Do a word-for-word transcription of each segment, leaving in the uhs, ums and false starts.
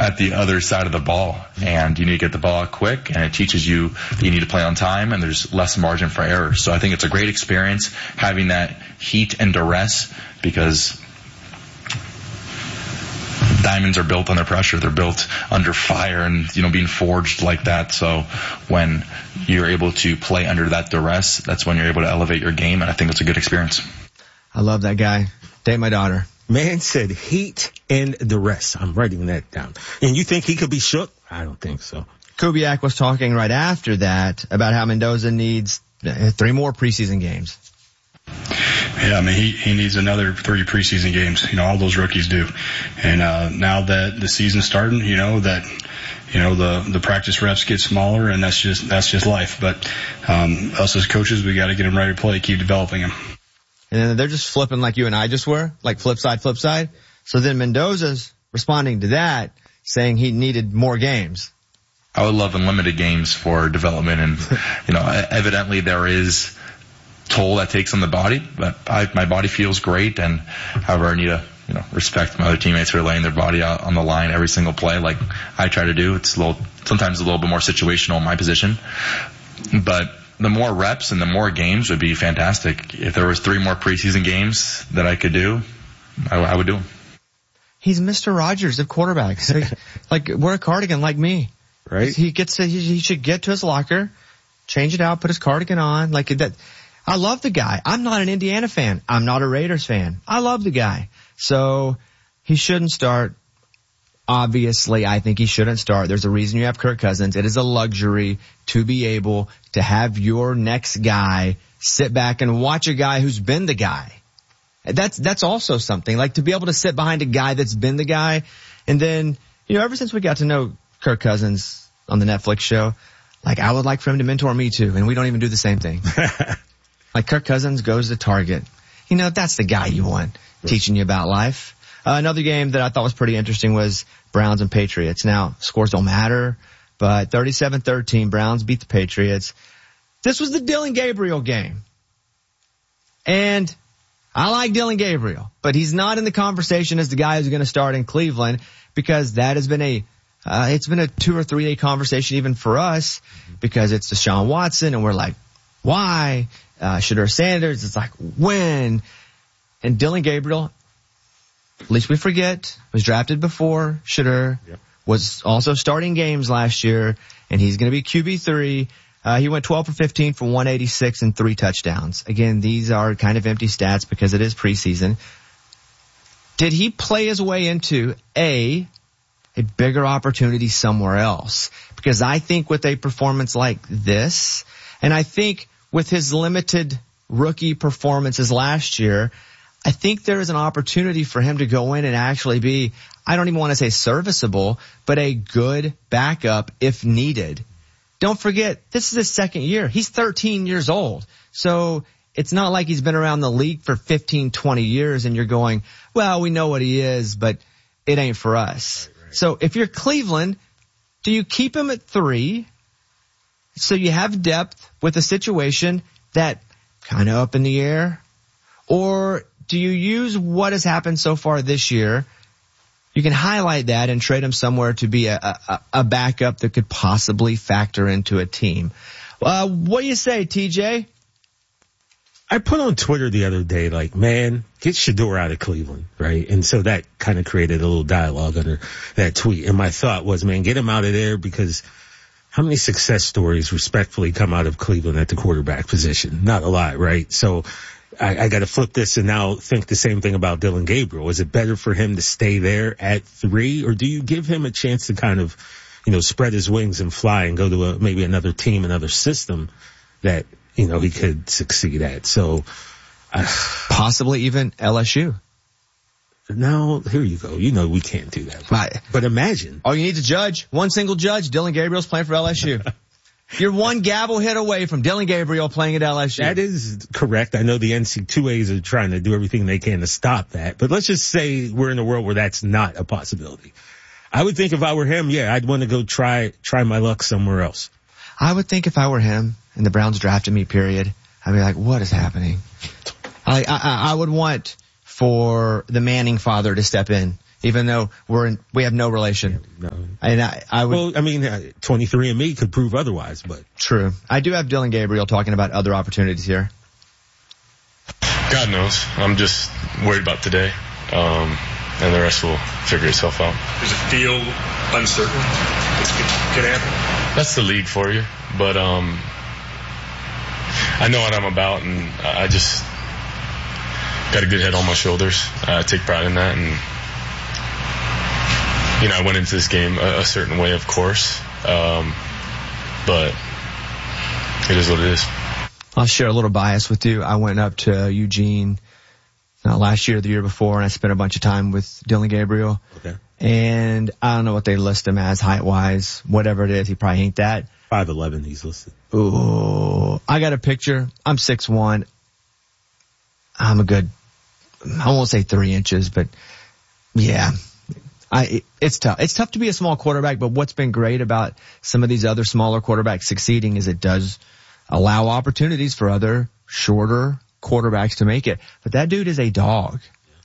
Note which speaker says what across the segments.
Speaker 1: at the other side of the ball, and you need to get the ball out quick, and it teaches you that you need to play on time, and there's less margin for error. So I think it's a great experience having that heat and duress, because diamonds are built under pressure. They're built under fire and, you know, being forged like that. So when you're able to play under that duress, that's when you're able to elevate your game, and I think it's a good experience.
Speaker 2: I love that guy. Date my daughter.
Speaker 3: Man said heat and duress. I'm writing that down. And you think he could be shook? I don't think so.
Speaker 2: Kubiak was talking right after that about how Mendoza needs three more preseason games.
Speaker 4: Yeah, I mean, he, he needs another three preseason games. You know, all those rookies do. And, uh, now that the season's starting, you know, that, you know, the, the practice reps get smaller, and that's just, that's just life. But, um, us as coaches, we got to get them ready to play, keep developing them.
Speaker 2: And then they're just flipping like you and I just were, like flip side, flip side. So then Mendoza's responding to that, saying he needed more games.
Speaker 1: I would love unlimited games for development, and, you know, evidently there is toll that takes on the body, but I, my body feels great, and however I need to, you know, respect my other teammates who are laying their body out on the line every single play like I try to do. It's a little, sometimes a little bit more situational in my position, but the more reps and the more games would be fantastic. If there was three more preseason games that I could do, I, I would do them.
Speaker 2: He's Mister Rogers of quarterbacks. Like, like wear a cardigan like me.
Speaker 3: Right?
Speaker 2: He gets to, he, he should get to his locker, change it out, put his cardigan on. Like that. I love the guy. I'm not an Indiana fan. I'm not a Raiders fan. I love the guy. So he shouldn't start. Obviously, I think he shouldn't start. There's a reason you have Kirk Cousins. It is a luxury to be able to have your next guy sit back and watch a guy who's been the guy. That's, that's also something. Like to be able to sit behind a guy that's been the guy. And then, you know, ever since we got to know Kirk Cousins on the Netflix show, like I would like for him to mentor me too. And we don't even do the same thing. Like Kirk Cousins goes to Target. You know, that's the guy you want teaching you about life. Uh, another game that I thought was pretty interesting was Browns and Patriots. Now, scores don't matter, but thirty-seven thirteen, Browns beat the Patriots. This was the Dillon Gabriel game. And I like Dillon Gabriel, but he's not in the conversation as the guy who's going to start in Cleveland, because that has been a, uh, it's been a two or three day conversation even for us, because it's Deshaun Watson, and we're like, why? Uh, Shedeur Sanders, it's like, when? And Dillon Gabriel, at least we forget, was drafted before Shedeur, yep. Was also starting games last year, and he's going to be Q B three. Uh, he went twelve for fifteen for one eighty-six and three touchdowns. Again, these are kind of empty stats because it is preseason. Did he play his way into a, a bigger opportunity somewhere else? Because I think with a performance like this, and I think with his limited rookie performances last year, I think there is an opportunity for him to go in and actually be, I don't even want to say serviceable, but a good backup if needed. Don't forget, this is his second year. He's thirteen years old. So it's not like he's been around the league for fifteen, twenty years and you're going, well, we know what he is, but it ain't for us. Right, right. So if you're Cleveland, do you keep him at three? So you have depth with a situation that kind of up in the air? Or do you use what has happened so far this year? You can highlight that and trade him somewhere to be a, a, a backup that could possibly factor into a team. Uh, what do you say, T J?
Speaker 3: I put on Twitter the other day, like, man, get Shedeur out of Cleveland, right? And so that kind of created a little dialogue under that tweet. And my thought was, man, get him out of there, because how many success stories respectfully come out of Cleveland at the quarterback position? Not a lot, right? So I, I got to flip this and now think the same thing about Dillon Gabriel. Is it better for him to stay there at three, or do you give him a chance to kind of, you know, spread his wings and fly and go to a, maybe another team, another system that, you know, he could succeed at? So uh,
Speaker 2: possibly even L S U.
Speaker 3: Now, here you go. You know we can't do that. But, but imagine.
Speaker 2: Oh, you need to judge. One single judge. Dillon Gabriel's playing for L S U. You're one gavel hit away from Dillon Gabriel playing at L S U.
Speaker 3: That is correct. I know the N C double A's are trying to do everything they can to stop that. But let's just say we're in a world where that's not a possibility. I would think if I were him, yeah, I'd want to go try try my luck somewhere else.
Speaker 2: I would think if I were him and the Browns drafted me, period, I'd be like, what is happening? I, I, I would want for the Manning father to step in, even though we're in, we have no relation.
Speaker 3: No,
Speaker 2: And I, I would.
Speaker 3: Well, I mean, uh, twenty-three and me could prove otherwise, but.
Speaker 2: True. I do have Dillon Gabriel talking about other opportunities here.
Speaker 5: God knows. I'm just worried about today. Um, and the rest will figure itself out.
Speaker 6: Does it feel uncertain? This could, could happen?
Speaker 5: That's the league for you. But um, I know what I'm about, and I just got a good head on my shoulders. I take pride in that. And, you know, I went into this game a, a certain way, of course. Um, but it is what it is.
Speaker 2: I'll share a little bias with you. I went up to Eugene uh, last year or the year before, and I spent a bunch of time with Dillon Gabriel.
Speaker 3: Okay.
Speaker 2: And I don't know what they list him as height-wise, whatever it is. He probably ain't that.
Speaker 3: five eleven he's listed.
Speaker 2: Ooh. I got a picture. I'm six one. I'm a good, I won't say three inches, but yeah. I, it's tough. It's tough to be a small quarterback, but what's been great about some of these other smaller quarterbacks succeeding is it does allow opportunities for other shorter quarterbacks to make it. But that dude is a dog.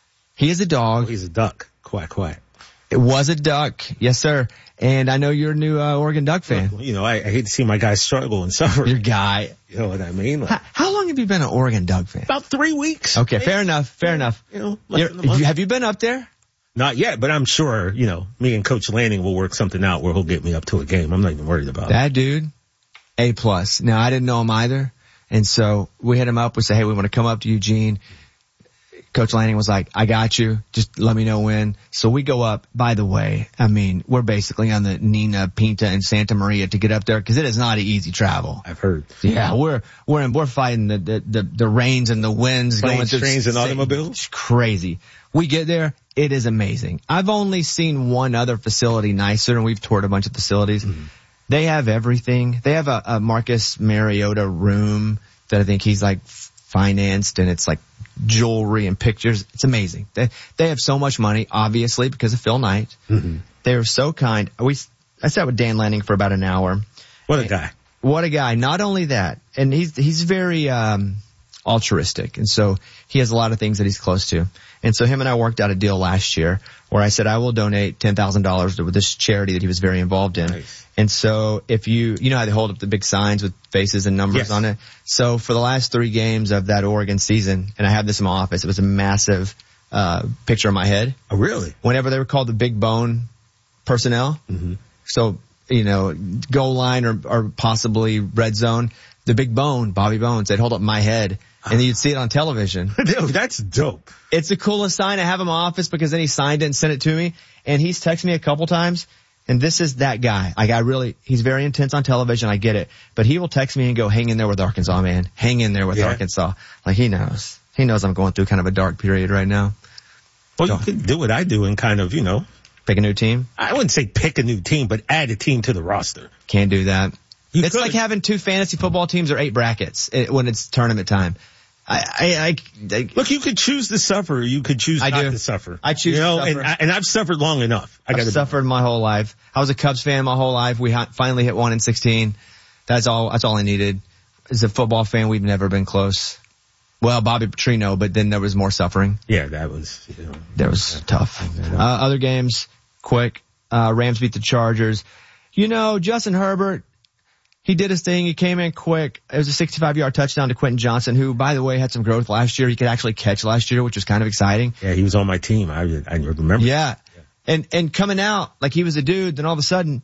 Speaker 2: He is a dog.
Speaker 3: Oh, he's a duck. Quack, quack.
Speaker 2: It was a duck. Yes, sir. And I know you're a new uh, Oregon Duck fan.
Speaker 3: You know, I, I hate to see my guys struggle and suffer.
Speaker 2: Your guy.
Speaker 3: You know what I mean? Like,
Speaker 2: how, how long have you been an Oregon Duck fan?
Speaker 3: about three weeks.
Speaker 2: Okay,
Speaker 3: maybe.
Speaker 2: fair enough. Fair enough.
Speaker 3: You know, less than a
Speaker 2: You're,
Speaker 3: month.
Speaker 2: have you been up there?
Speaker 3: Not yet, but I'm sure, you know, me and Coach Lanning will work something out where he'll get me up to a game. I'm not even worried about
Speaker 2: that
Speaker 3: it.
Speaker 2: dude. A plus. Now I didn't know him either. And so we hit him up. We said, hey, we want to come up to Eugene. Coach Lanning was like, I got you. Just let me know when. So we go up. By the way, I mean, we're basically on the Nina, Pinta, and Santa Maria to get up there because it is not an easy travel.
Speaker 3: I've heard.
Speaker 2: Yeah, we're we're in, we're fighting the the the, the rains and the winds
Speaker 3: Planes,
Speaker 2: going through.
Speaker 3: trains, and
Speaker 2: it's
Speaker 3: automobiles.
Speaker 2: Crazy. We get there. It is amazing. I've only seen one other facility nicer, and we've toured a bunch of facilities. Mm-hmm. They have everything. They have a, a Marcus Mariota room that I think he's like financed, and it's like jewelry and pictures. It's amazing. They they have so much money, obviously, because of Phil Knight. Mm-hmm. They were so kind. We I sat with Dan Lanning for about an hour.
Speaker 3: What a guy.
Speaker 2: What a guy. Not only that, and he's he's very um altruistic, and so he has a lot of things that he's close to. And so him and I worked out a deal last year where I said I will donate ten thousand dollars to this charity that he was very involved in. Nice. And so if you, you know how they hold up the big signs with faces and numbers yes. on it? So for the last three games of that Oregon season, and I have this in my office, it was a massive, uh, picture in my head.
Speaker 3: Oh, really?
Speaker 2: Whenever they were called the big bone personnel. Mm-hmm. So, you know, goal line or, or possibly red zone, the big bone, Bobby Bones, they'd hold up my head. And then you'd see it on television.
Speaker 3: That's dope.
Speaker 2: It's the coolest sign. I have in my office because then he signed it and sent it to me. And he's texted me a couple times. And this is that guy. Like I really, he's very intense on television. I get it. But he will text me and go, hang in there with Arkansas, man. Hang in there with yeah. Arkansas. Like he knows. He knows I'm going through kind of a dark period right now.
Speaker 3: Well, so, you can do what I do and kind of, you know.
Speaker 2: Pick a new team?
Speaker 3: I wouldn't say pick a new team, but add a team to the roster.
Speaker 2: Can't do that. You it's could. Like having two fantasy football teams or eight brackets when it's tournament time. I, I, I, I,
Speaker 3: Look, you could choose to suffer. Or you could choose
Speaker 2: I
Speaker 3: not
Speaker 2: do.
Speaker 3: to suffer.
Speaker 2: I choose
Speaker 3: you know,
Speaker 2: to suffer.
Speaker 3: And, I, and I've suffered long enough. I
Speaker 2: I've
Speaker 3: gotta
Speaker 2: suffered
Speaker 3: be.
Speaker 2: my whole life. I was a Cubs fan my whole life. We ha- finally hit one in sixteen. That's all, that's all I needed. As a football fan, we've never been close. Well, Bobby Petrino, but then there was more suffering.
Speaker 3: Yeah, that was, you know.
Speaker 2: That was tough. Uh, other games, quick. Uh, Rams beat the Chargers. You know, Justin Herbert, he did his thing. He came in quick. It was a sixty-five yard touchdown to Quentin Johnson, who, by the way, had some growth last year. He could actually catch last year, which was kind of exciting.
Speaker 3: Yeah, he was on my team. I, I remember.
Speaker 2: Yeah. yeah. And, and coming out like he was a dude, then all of a sudden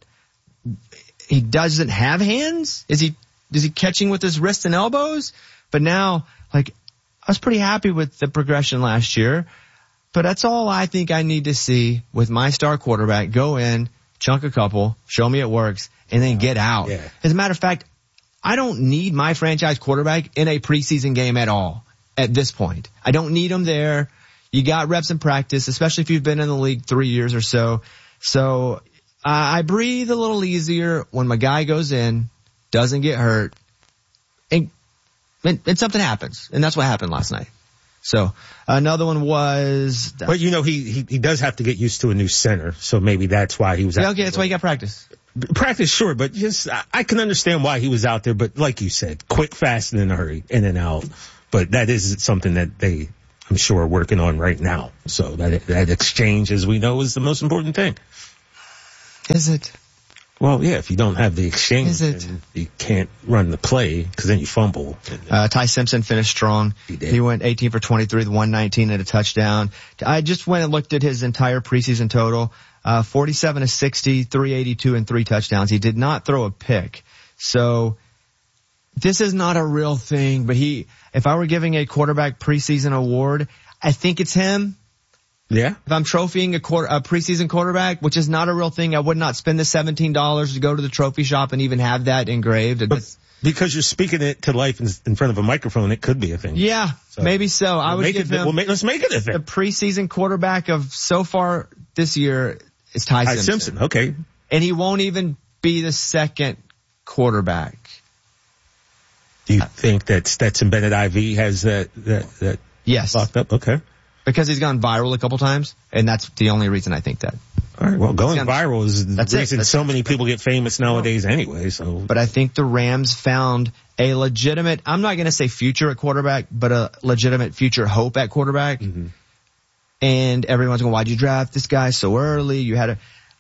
Speaker 2: he doesn't have hands. Is he, is he catching with his wrists and elbows? But now, like, I was pretty happy with the progression last year, but that's all I think I need to see with my star quarterback. Go in, chunk a couple, show me it works, and then get out.
Speaker 3: Yeah.
Speaker 2: As a matter of fact, I don't need my franchise quarterback in a preseason game at all at this point. I don't need him there. You got reps in practice, especially if you've been in the league three years or so. So uh, I breathe a little easier when my guy goes in, doesn't get hurt, and, and, and something happens. And that's what happened last night. So another one was.
Speaker 3: But you know, he, he he does have to get used to a new center, so maybe that's why he was.
Speaker 2: Yeah, okay, that's why he got practice.
Speaker 3: Practice, sure, but just I can understand why he was out there. But like you said, quick, fast, and in a hurry, in and out. But that is something that they, I'm sure, are working on right now. So that that exchange, as we know, is the most important thing.
Speaker 2: Is it?
Speaker 3: Well, yeah, if you don't have the exchange,
Speaker 2: Is it?
Speaker 3: then you can't run the play because then you fumble.
Speaker 2: Uh, Ty Simpson finished strong.
Speaker 3: He did.
Speaker 2: He went eighteen for twenty-three, one nineteen and a touchdown. I just went and looked at his entire preseason total. Uh, forty-seven to sixty, three eighty-two and three touchdowns. He did not throw a pick. So this is not a real thing, but he, if I were giving a quarterback preseason award, I think it's him.
Speaker 3: Yeah.
Speaker 2: If I'm trophying a, quarter, a preseason quarterback, which is not a real thing, I would not spend the seventeen dollars to go to the trophy shop and even have that engraved.
Speaker 3: But because you're speaking it to life in, in front of a microphone, it could be a thing.
Speaker 2: Yeah, so, maybe so. I
Speaker 3: we'll
Speaker 2: would
Speaker 3: make
Speaker 2: give
Speaker 3: it,
Speaker 2: him
Speaker 3: we'll make, let's make it a thing.
Speaker 2: The preseason quarterback of so far this year is Ty,
Speaker 3: Ty
Speaker 2: Simpson.
Speaker 3: Simpson. Okay.
Speaker 2: And he won't even be the second quarterback.
Speaker 3: Do you think that Stetson Bennett I V has that, that, that
Speaker 2: yes.
Speaker 3: locked up? Okay.
Speaker 2: Because he's gone viral a couple times, and that's the only reason I think that.
Speaker 3: All right, well, going viral is the
Speaker 2: That's
Speaker 3: reason
Speaker 2: it.
Speaker 3: so many people get famous nowadays anyway, so.
Speaker 2: But I think the Rams found a legitimate, I'm not going to say future at quarterback, but a legitimate future hope at quarterback.
Speaker 3: Mm-hmm.
Speaker 2: And everyone's going, why'd you draft this guy so early? You had a,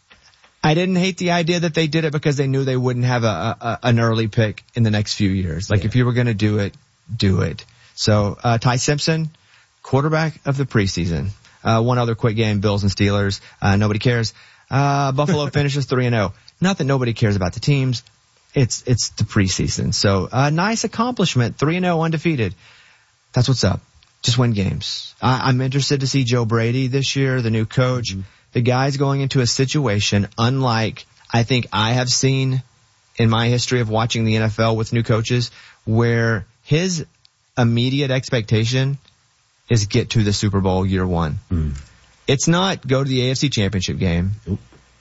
Speaker 2: I didn't hate the idea that they did it because they knew they wouldn't have a, a an early pick in the next few years. Like, yeah. If you were going to do it, do it. So, uh, Ty Simpson, quarterback of the preseason. Uh, one other quick game, Bills and Steelers. Uh, nobody cares. Uh, Buffalo finishes three and oh. Not that nobody cares about the teams. It's, it's the preseason. So, uh, nice accomplishment. three and oh undefeated. That's what's up. Just win games. I, I'm interested to see Joe Brady this year, the new coach. Mm-hmm. The guy's going into a situation unlike I think I have seen in my history of watching the N F L with new coaches, where his immediate expectation is get to the Super Bowl year one. Mm. It's not go to the A F C Championship game. Nope.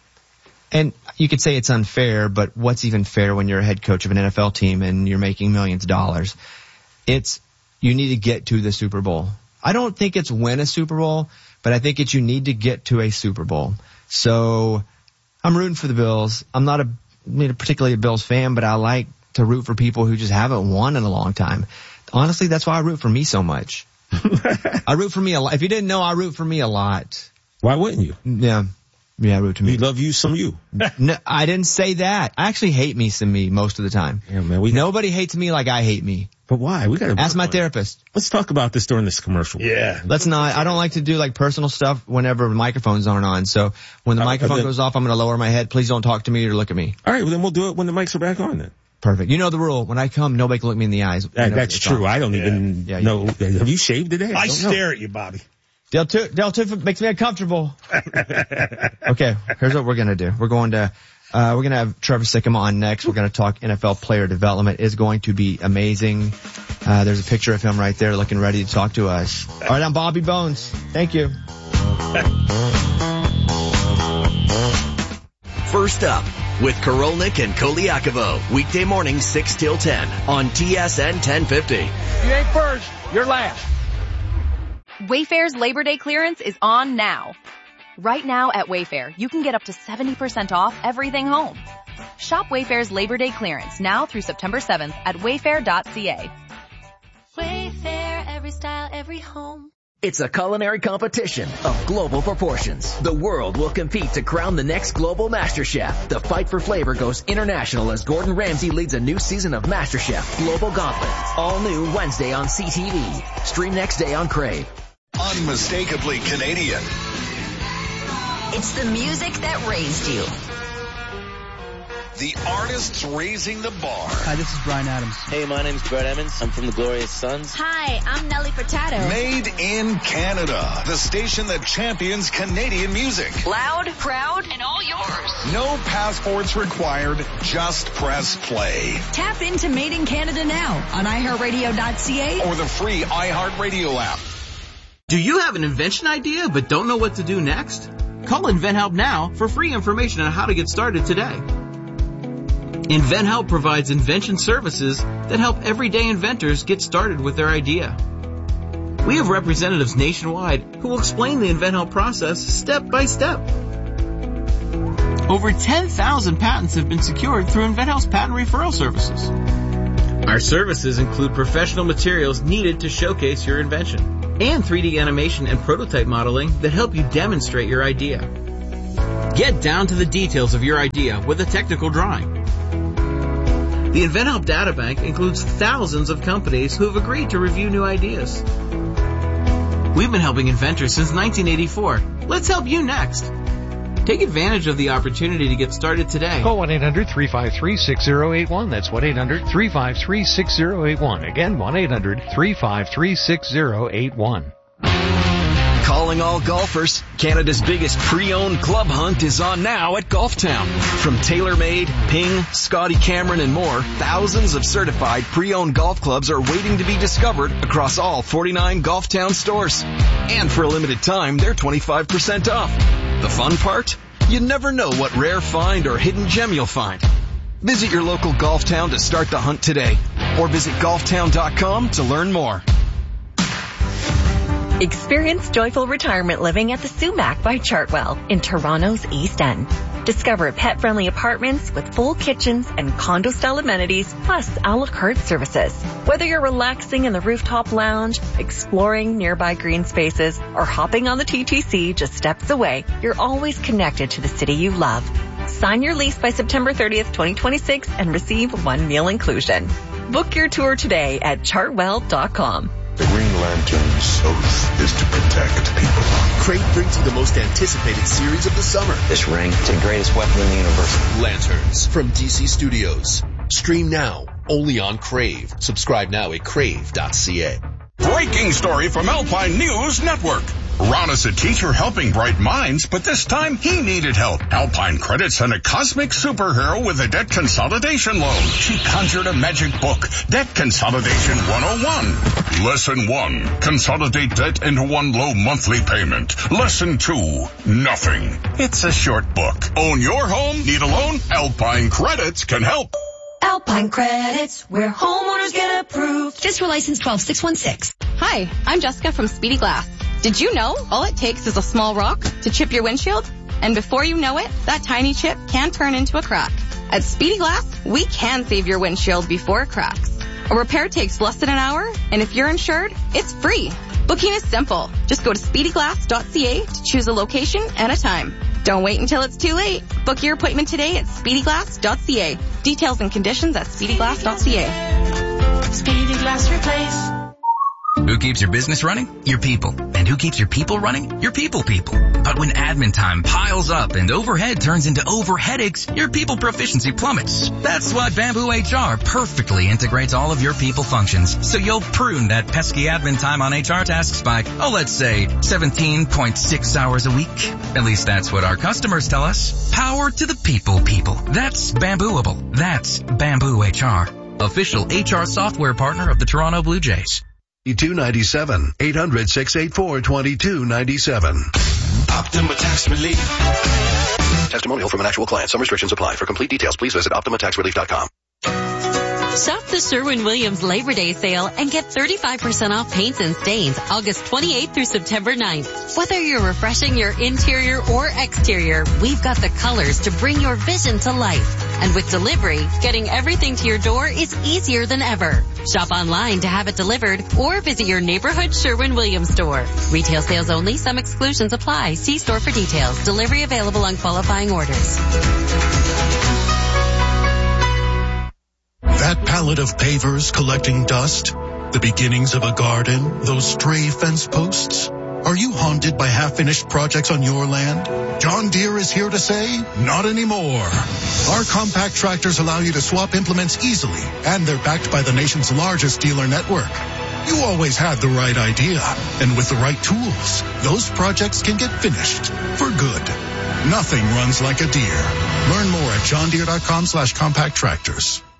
Speaker 2: And you could say it's unfair, but what's even fair when you're a head coach of an N F L team and you're making millions of dollars? It's you need to get to the Super Bowl. I don't think it's win a Super Bowl, but I think it's you need to get to a Super Bowl. So I'm rooting for the Bills. I'm not a, you know, particularly a Bills fan, but I like to root for people who just haven't won in a long time. Honestly, that's why I root for me so much. I root for me a lot. If you didn't know, I root for me a lot.
Speaker 3: Why wouldn't you?
Speaker 2: Yeah. Yeah, I root to me.
Speaker 3: We love you some you.
Speaker 2: No, I didn't say that. I actually hate me some me most of the time.
Speaker 3: Yeah, man. We
Speaker 2: Nobody hates me like I hate me.
Speaker 3: But why? We gotta
Speaker 2: ask my therapist.
Speaker 3: Let's talk about this during this commercial.
Speaker 2: Yeah. Let's not. I don't like to do like personal stuff whenever the microphones aren't on. So when the uh, microphone then, goes off, I'm going to lower my head. Please don't talk to me or look at me.
Speaker 3: All right. Well, then we'll do it when the mics are back on then.
Speaker 2: Perfect. You know the rule. When I come, nobody can look me in the eyes.
Speaker 3: That, that's true. On. I don't yeah. even yeah, know. Yeah. Have you shaved today?
Speaker 7: I, I stare
Speaker 3: know.
Speaker 7: at you, Bobby.
Speaker 2: Del Tufo, Del Tufo makes me uncomfortable. Okay, here's what we're gonna do. We're going to, uh, we're gonna have Trevor Sikkema on next. We're gonna talk N F L player development. It's going to be amazing. Uh, there's a picture of him right there looking ready to talk to us. All right, I'm Bobby Bones. Thank you.
Speaker 8: First up with Korolnik and Koliakovo. Weekday mornings six till ten on T S N ten fifty.
Speaker 9: You ain't first, you're last.
Speaker 10: Wayfair's Labor Day clearance is on now. Right now at Wayfair, you can get up to seventy percent off everything home. Shop Wayfair's Labor Day clearance now through September seventh at wayfair dot c a.
Speaker 11: Wayfair, every style, every home.
Speaker 8: It's a culinary competition of global proportions. The world will compete to crown the next global master chef. The fight for flavor goes international as Gordon Ramsay leads a new season of MasterChef Global Gauntlet. All new Wednesday on C T V. Stream next day on Crave.
Speaker 12: Unmistakably Canadian.
Speaker 13: It's the music that raised you.
Speaker 12: The artists raising the bar.
Speaker 14: Hi, this is Bryan Adams.
Speaker 15: Hey, my name's Brett Emmons. I'm from the Glorious Sons.
Speaker 13: Hi, I'm Nelly Furtado.
Speaker 12: Made in Canada. The station that champions Canadian music.
Speaker 13: Loud, proud, and all yours.
Speaker 12: No passports required. Just press play.
Speaker 13: Tap into Made in Canada now on i heart radio dot c a
Speaker 12: or the free iHeartRadio app.
Speaker 16: Do you have an invention idea but don't know what to do next? Call InventHelp now for free information on how to get started today. InventHelp provides invention services that help everyday inventors get started with their idea. We have representatives nationwide who will explain the InventHelp process step by step. Over ten thousand patents have been secured through InventHelp's patent referral services. Our services include professional materials needed to showcase your invention and three D animation and prototype modeling that help you demonstrate your idea. Get down to the details of your idea with a technical drawing. The InventHelp Databank includes thousands of companies who have agreed to review new ideas. We've been helping inventors since nineteen eighty-four. Let's help you next. Take advantage of the opportunity to get started today.
Speaker 7: Call one eight hundred three five three six zero eight one. That's one eight hundred three five three six zero eight one. Again, one eight hundred three five three six zero eight one.
Speaker 14: Calling all golfers, Canada's biggest pre-owned club hunt is on now at Golftown. From TaylorMade, Ping, Scotty Cameron, and more, thousands of certified pre-owned golf clubs are waiting to be discovered across all forty-nine Golftown stores. And for a limited time, they're twenty-five percent off. The fun part? You never know what rare find or hidden gem you'll find. Visit your local Golftown to start the hunt today, or visit golftown dot com to learn more.
Speaker 17: Experience joyful retirement living at the Sumac by Chartwell in Toronto's East End. Discover pet-friendly apartments with full kitchens and condo-style amenities, plus a la carte services. Whether you're relaxing in the rooftop lounge, exploring nearby green spaces, or hopping on the T T C just steps away, you're always connected to the city you love. Sign your lease by September thirtieth, twenty twenty-six and receive one meal inclusion. Book your tour today at chartwell dot com.
Speaker 18: The Green Lantern's oath is to protect people.
Speaker 19: Crave brings you the most anticipated series of the summer.
Speaker 20: This ring is the greatest weapon in the universe.
Speaker 19: Lanterns from D C Studios. Stream now, only on Crave. Subscribe now at crave dot c a.
Speaker 21: Breaking story from Alpine News Network. Ron is a teacher helping bright minds, but this time he needed help. Alpine Credit sent a cosmic superhero with a debt consolidation loan. She conjured a magic book, Debt Consolidation one oh one. Lesson one, consolidate debt into one low monthly payment. Lesson two, nothing. It's a short book. Own your home? Need a loan? Alpine Credits can help.
Speaker 13: Alpine Credits, where homeowners get approved. Fiscal license twelve six one six.
Speaker 22: Hi, I'm Jessica from Speedy Glass. Did you know all it takes is a small rock to chip your windshield? And before you know it, that tiny chip can turn into a crack. At Speedy Glass, we can save your windshield before it cracks. A repair takes less than an hour, and if you're insured, it's free. Booking is simple. Just go to speedy glass dot c a to choose a location and a time. Don't wait until it's too late. Book your appointment today at speedy glass dot c a. Details and conditions at speedy glass dot c a.
Speaker 11: Speedy Glass Replace.
Speaker 23: Who keeps your business running? Your people. And who keeps your people running? Your people people. But when admin time piles up and overhead turns into over headaches, your people proficiency plummets. That's why Bamboo H R perfectly integrates all of your people functions, so you'll prune that pesky admin time on H R tasks by, oh, let's say, seventeen point six hours a week. At least that's what our customers tell us. Power to the people people. That's Bambooable. That's Bamboo H R. Official H R software partner of the Toronto Blue Jays.
Speaker 24: twenty-two ninety-seven. eight hundred, six eight four, twenty-two ninety-seven.
Speaker 12: Optima Tax Relief.
Speaker 24: Testimonial from an actual client. Some restrictions apply. For complete details, please visit optima tax relief dot com.
Speaker 25: Shop the Sherwin-Williams Labor Day sale and get thirty-five percent off paints and stains August twenty-eighth through September ninth. Whether you're refreshing your interior or exterior, we've got the colors to bring your vision to life. And with delivery, getting everything to your door is easier than ever. Shop online to have it delivered or visit your neighborhood Sherwin-Williams store. Retail sales only. Some exclusions apply. See store for details. Delivery available on qualifying orders.
Speaker 26: That pallet of pavers collecting dust, the beginnings of a garden, those stray fence posts. Are you haunted by half-finished projects on your land? John Deere is here to say, not anymore. Our compact tractors allow you to swap implements easily, and they're backed by the nation's largest dealer network. You always had the right idea, and with the right tools, those projects can get finished for good. Nothing runs like a Deere. Learn more at john deere dot com slash compact tractors.